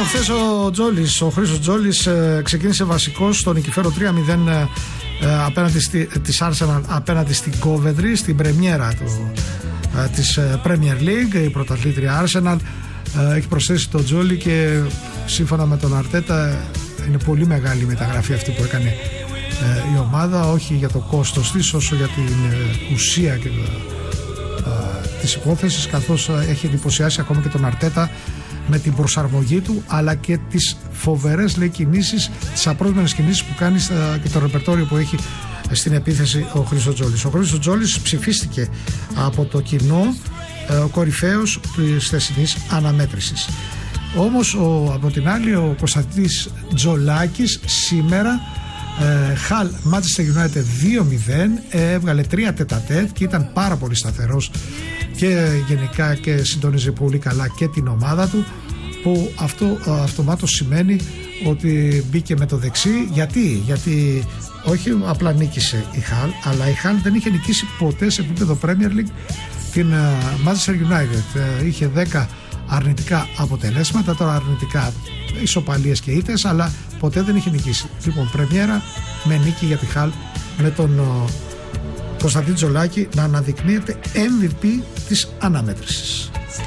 χθες ο Χρήστος Τζόλης ξεκίνησε βασικός στο νικηφέρο 3-0 απέναντι της Arsenal απέναντι στην Coventry, στην πρεμιέρα της Premier League. Η πρωταθλήτρια Arsenal έχει προσθέσει τον Τζόλη και σύμφωνα με τον Αρτέτα είναι πολύ μεγάλη η μεταγραφή αυτή που έκανε η ομάδα, όχι για το κόστος της όσο για την ουσία και της υπόθεσης, καθώς έχει εντυπωσιάσει ακόμα και τον Αρτέτα με την προσαρμογή του αλλά και τις φοβερές κινήσεις, τις απρόσμενες κινήσεις που κάνει και το ρεπερτόριο που έχει στην επίθεση ο Χρήστος Τζόλης. Ο Χρήστος Τζόλης ψηφίστηκε από το κοινό ο κορυφαίος της θεσινής αναμέτρησης. Όμως από την άλλη ο Κωνσταντίνης Τζολάκης σήμερα Χαλ Manchester United 2-0 έβγαλε 3 τετατέτ και ήταν πάρα πολύ σταθερός και γενικά και συντόνιζε πολύ καλά και την ομάδα του, που αυτό αυτομάτως σημαίνει ότι μπήκε με το δεξί. Γιατί όχι απλά νίκησε η Χαλ, αλλά η Χαλ δεν είχε νικήσει ποτέ σε επίπεδο Premier League την Manchester United. Είχε 10 αρνητικά αποτελέσματα, τώρα αρνητικά ισοπαλίες και ήττες, αλλά ποτέ δεν είχε νικήσει. Λοιπόν, πρεμιέρα με νίκη για τη Χαλ, με τον Κωνσταντίνο Τζολάκη να αναδεικνύεται MVP της αναμέτρησης.